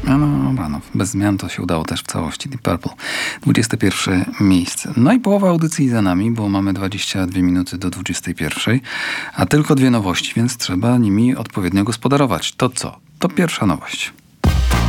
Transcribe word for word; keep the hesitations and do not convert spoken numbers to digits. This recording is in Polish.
No, no, no, bez zmian to się udało też w całości. Deep Purple. dwudzieste pierwsze miejsce. No i połowa audycji za nami, bo mamy dwadzieścia dwie minuty do dwudziestej pierwszej, a tylko dwie nowości, więc trzeba nimi odpowiednio gospodarować. To co? To pierwsza nowość.